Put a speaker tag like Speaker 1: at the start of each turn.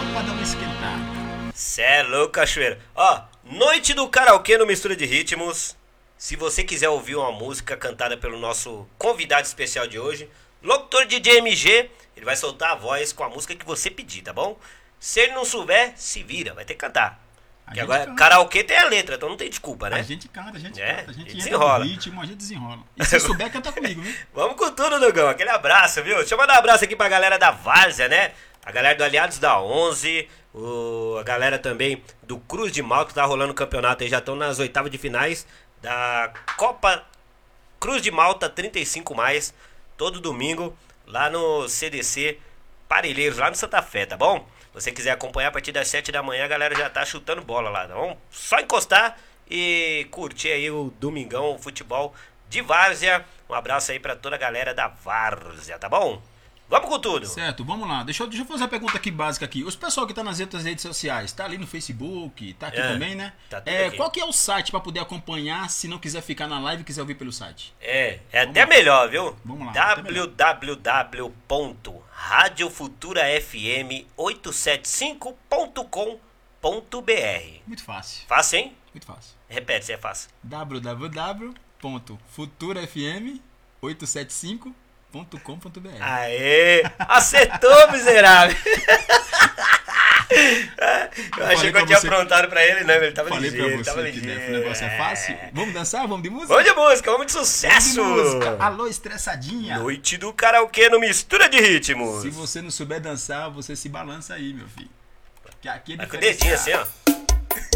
Speaker 1: pra dar uma esquentada.
Speaker 2: Cê é louco, cachoeira. Ó, noite do karaokê no Mistura de Ritmos. Se você quiser ouvir uma música cantada pelo nosso convidado especial de hoje, locutor DJ MG, ele vai soltar a voz com a música que você pedir, tá bom? Se ele não souber, se vira, vai ter que cantar. Porque agora
Speaker 1: canta.
Speaker 2: karaokê tem a letra, então não tem desculpa, né?
Speaker 1: A gente canta, a gente
Speaker 2: É,
Speaker 1: canta, a gente entra
Speaker 2: desenrola.
Speaker 1: no ritmo, a gente desenrola. E se souber, canta comigo, viu?
Speaker 2: Vamos com tudo, Dugão. Aquele abraço, viu? Deixa eu mandar um abraço aqui pra galera da Várzea, né? A galera do Aliados da 11, a galera também do Cruz de Malta, que tá rolando o campeonato aí, já estão nas oitavas de finais da Copa Cruz de Malta 35+, todo domingo, lá no CDC Parelheiros, lá no Santa Fé, tá bom? Se você quiser acompanhar a partir das 7 da manhã, a galera já tá chutando bola lá, tá bom? Só encostar e curtir aí o domingão, o futebol de Várzea. Um abraço aí pra toda a galera da Várzea, tá bom? Vamos com tudo.
Speaker 1: Certo, vamos lá. Deixa eu fazer uma pergunta aqui básica aqui. Os pessoal que tá nas outras redes sociais, tá ali no Facebook, tá aqui também, né?
Speaker 2: Tá tudo aqui.
Speaker 1: Qual que é o site pra poder acompanhar se não quiser ficar na live e quiser ouvir pelo site?
Speaker 2: É até melhor, viu?
Speaker 1: Vamos lá,
Speaker 2: www.radiofuturafm875.com.br.
Speaker 1: Muito fácil.
Speaker 2: Fácil, hein?
Speaker 1: Muito fácil.
Speaker 2: Repete se é fácil.
Speaker 1: www.futurafm875.com.br.
Speaker 2: Aê! Acertou, miserável! Eu achei que eu tinha aprontado pra ele, né? Ele tava
Speaker 1: Falei pra
Speaker 2: ligeiro,
Speaker 1: você
Speaker 2: tava
Speaker 1: que
Speaker 2: ligeiro.
Speaker 1: o negócio é fácil. Vamos dançar? Vamos de música?
Speaker 2: Vamos de música, vamos de sucesso!
Speaker 1: Vamos de música. Alô, estressadinha.
Speaker 2: Noite do karaokê no Mistura de Ritmos.
Speaker 1: Se você não souber dançar, você se balança aí, meu filho. Que aqui é
Speaker 2: Vai com o dedinho assim, ó.